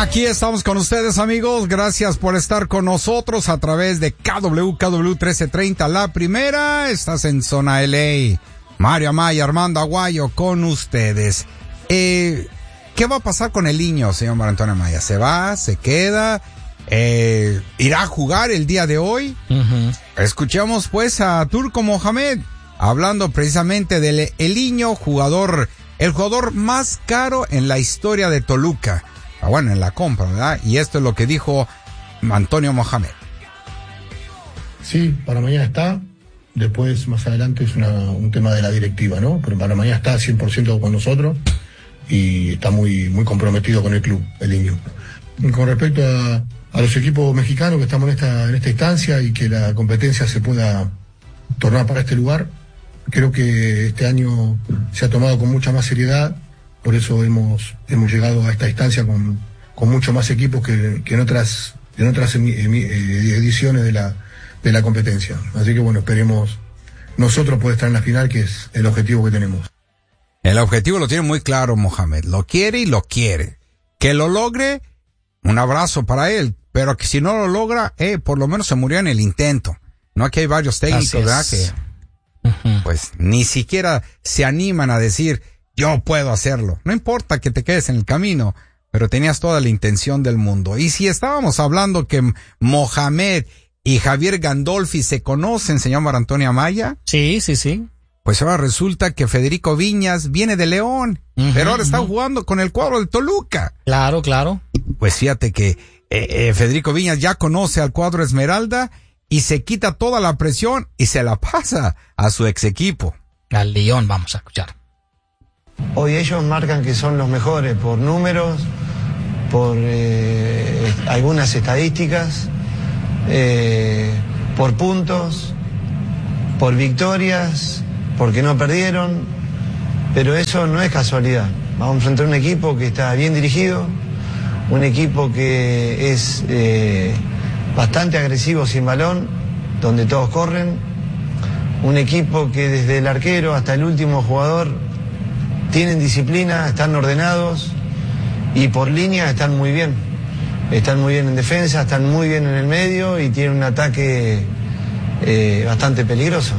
Aquí estamos con ustedes, amigos. Gracias por estar con nosotros a través de KW 1330, la primera. Estás en Zona LA. Mario Amaya, Armando Aguayo con ustedes. ¿Qué va a pasar con el niño, señor Mario Antonio Amaya? ¿Se va? ¿Se queda? ¿Irá a jugar el día de hoy? Escuchemos pues a Turco Mohamed hablando precisamente del Eliño, el jugador más caro en la historia de Toluca. Bueno, en la compra, ¿verdad? Y esto es lo que dijo Antonio Mohamed. Sí, para mañana está. Después, más adelante, es un tema de la directiva, ¿no? Pero para mañana está 100% con nosotros y está muy, muy comprometido con el club, el niño. Con respecto a los equipos mexicanos que estamos en esta instancia y que la competencia se pueda tornar para este lugar, creo que este año se ha tomado con mucha más seriedad. Por eso hemos llegado a esta instancia con mucho más equipos que en otras ediciones de la competencia. Así que bueno, esperemos nosotros poder estar en la final, que es el objetivo que tenemos. El objetivo lo tiene muy claro Mohamed, lo quiere y lo quiere. Que lo logre, un abrazo para él, pero que si no lo logra, por lo menos se murió en el intento. No, aquí hay varios técnicos, ¿verdad? Que pues ni siquiera se animan a decir, yo puedo hacerlo. No importa que te quedes en el camino, pero tenías toda la intención del mundo. Y si estábamos hablando que Mohamed y Javier Gandolfi se conocen, señor Mario Antonio Amaya. Sí. Pues ahora resulta que Federico Viñas viene de León, pero ahora está jugando con el cuadro del Toluca. Claro. Pues fíjate que Federico Viñas ya conoce al cuadro Esmeralda y se quita toda la presión y se la pasa a su ex equipo. Al León, vamos a escuchar. Hoy ellos marcan que son los mejores por números, por algunas estadísticas, por puntos, por victorias, porque no perdieron, pero eso no es casualidad. Vamos a enfrentar un equipo que está bien dirigido, un equipo que es bastante agresivo sin balón, donde todos corren, un equipo que desde el arquero hasta el último jugador tienen disciplina, están ordenados y por línea están muy bien. Están muy bien en defensa, están muy bien en el medio y tienen un ataque bastante peligroso.